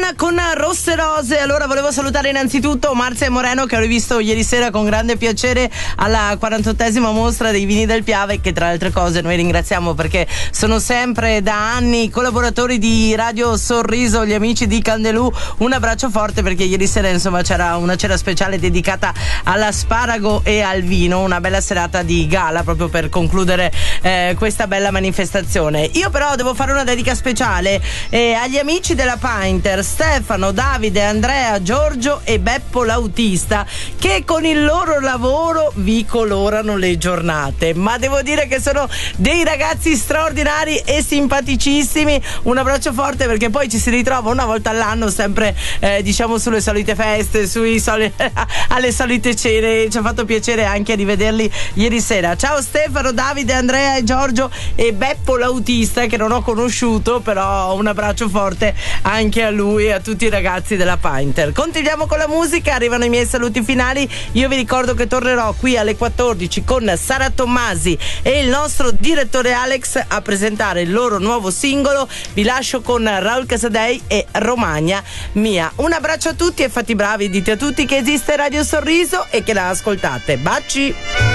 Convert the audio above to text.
con Rosse Rose. Allora volevo salutare innanzitutto Marzia e Moreno, che ho rivisto ieri sera con grande piacere alla 48esima mostra dei vini del Piave, che tra le altre cose noi ringraziamo perché sono sempre da anni collaboratori di Radio Sorriso, gli amici di Candelù. Un abbraccio forte, perché ieri sera insomma c'era una cena speciale dedicata all'asparago e al vino, una bella serata di gala proprio per concludere questa bella manifestazione. Io però devo fare una dedica speciale agli amici della Painter, Stefano, Davide, Andrea, Giorgio e Beppo l'autista, che con il loro lavoro vi colorano le giornate, ma devo dire che sono dei ragazzi straordinari e simpaticissimi. Un abbraccio forte, perché poi ci si ritrova una volta all'anno, sempre diciamo sulle solite feste, alle solite cene. Ci ha fatto piacere anche rivederli ieri sera. Ciao Stefano, Davide, Andrea e Giorgio e Beppo l'autista, che non ho conosciuto, però un abbraccio forte anche a lui e a tutti i ragazzi della Painter. Continuiamo con la musica, arrivano i miei saluti finali. Io vi ricordo che tornerò qui alle 14 con Sara Tommasi e il nostro direttore Alex a presentare il loro nuovo singolo. Vi lascio con Raul Casadei e Romagna Mia. Un abbraccio a tutti e fate i bravi, dite a tutti che esiste Radio Sorriso e che la ascoltate. Baci!